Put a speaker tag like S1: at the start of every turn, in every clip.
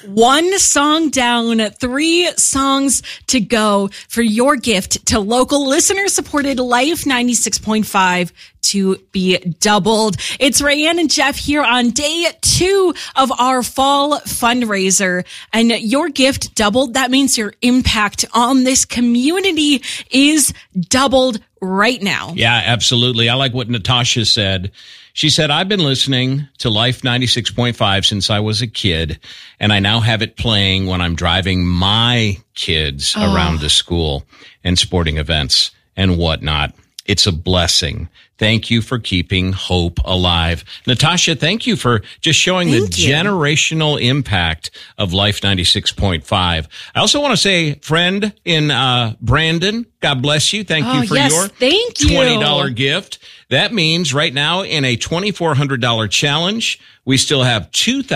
S1: One song down, 3 songs to go for your gift to local listener-supported Life 96.5 to be doubled. It's Rayanne and Jeff here on day 2 of our fall fundraiser. And your gift doubled. That means your impact on this community is doubled right now.
S2: Yeah, absolutely. I like what Natasha said. She said, I've been listening to Life 96.5 since I was a kid, and I now have it playing when I'm driving my kids around to school and sporting events and whatnot. It's a blessing. Thank you for keeping hope alive. Natasha, thank you for just showing generational impact of Life 96.5. I also want to say, friend in Brandon, God bless you. Thank you for your $20 gift. That means right now in a $2,400 challenge, we still have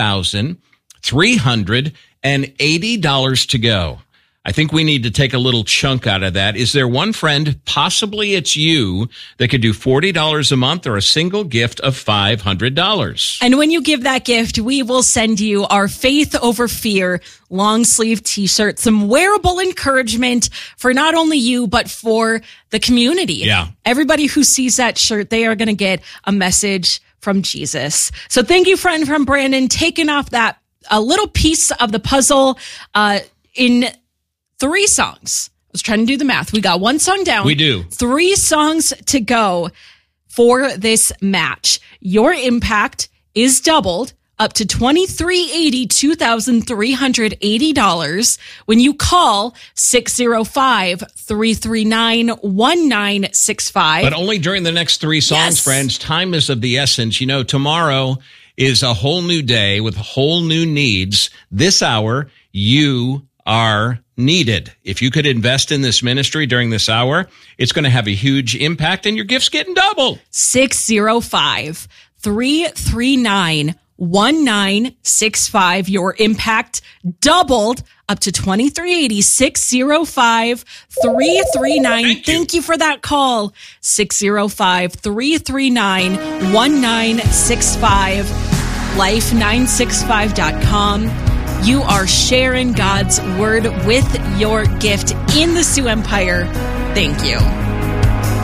S2: $2,380 to go. I think we need to take a little chunk out of that. Is there one friend, possibly it's you, that could do $40 a month or a single gift of $500?
S1: And when you give that gift, we will send you our Faith Over Fear long sleeve t-shirt, some wearable encouragement for not only you, but for the community.
S2: Yeah.
S1: Everybody who sees that shirt, they are going to get a message from Jesus. So thank you, friend from Brandon, taking off that a little piece of the puzzle in 3 songs. I was trying to do the math. We got 1 song down.
S2: We do. 3
S1: songs to go for this match. Your impact is doubled up to $2,380 when you call 605-339-1965.
S2: But only during the next 3 songs, friends. Time is of the essence. You know, tomorrow is a whole new day with whole new needs. This hour, you are needed. If you could invest in this ministry during this hour, it's going to have a huge impact and your gift's getting doubled.
S1: 605-339-1965. Your impact doubled up to $2,380. 605-339. Thank you for that call. 605-339-1965. Life965.com. You are sharing God's word with your gift in the Sioux Empire. Thank you.